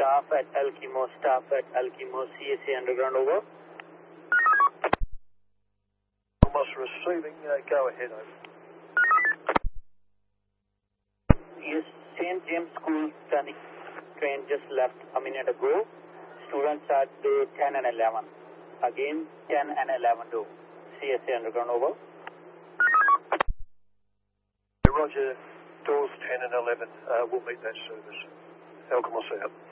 staff at Alkimo, CSA Underground, over. Almost receiving, go ahead, over. Yes, St. James School turning train just left a minute ago. Students at door 10 and 11. Again, 10 and 11 door. CSA Underground, over. Roger, doors 10 and 11, we'll meet that service. Alkimos out.